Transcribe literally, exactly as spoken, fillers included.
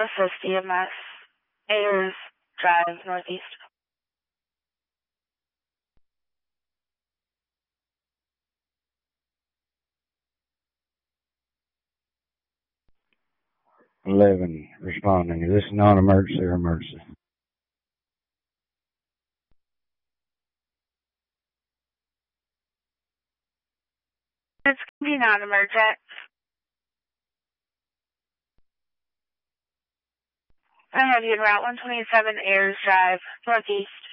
Assist E M S, Ayers Drive, Northeast. eleven, responding. Is this non-emergency or emergency? It's going to be non-emergent. I have you in Route one twenty-seven, Ayers Drive, Northeast.